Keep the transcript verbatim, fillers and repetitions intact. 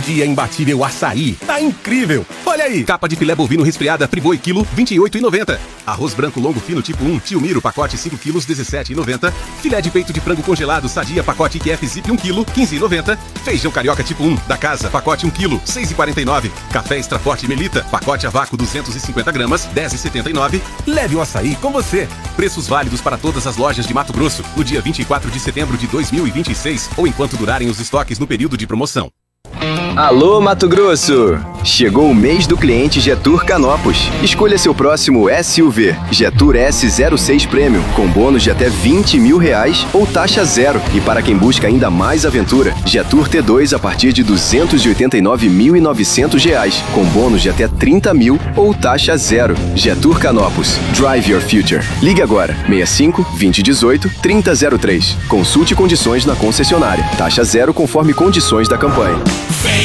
dia imbatível Açaí. Tá incrível! Olha aí! Capa de filé bovino resfriada Friboi quilo, vinte e oito reais e noventa centavos. Arroz branco longo fino tipo um, Tio Miro, pacote cinco quilos, dezessete reais e noventa centavos. Filé de peito de frango congelado Sadia, pacote Q F Zip um quilo, quinze reais e noventa centavos. Feijão carioca tipo um, da casa, pacote um quilo, seis reais e quarenta e nove centavos. Café extra forte Melita, pacote a vácuo duzentos e cinquenta gramas, dez reais e setenta e nove centavos. Leve o açaí com você. Preços válidos para todas as lojas de Mato Grosso, no dia vinte e quatro de setembro de dois mil e vinte e seis ou enquanto durarem os estoques no período de promoção. Alô, Mato Grosso! Chegou o mês do cliente Jetour Canopus. Escolha seu próximo S U V, Jetour S zero seis Premium, com bônus de até vinte mil reais ou taxa zero. E para quem busca ainda mais aventura, Jetour T dois a partir de duzentos e oitenta e nove mil e novecentos reais, com bônus de até trinta mil ou taxa zero. Jetour Canopus. Drive your future. Ligue agora, seis cinco, vinte e dezoito, trinta zero três. Consulte condições na concessionária. Taxa zero conforme condições da campanha.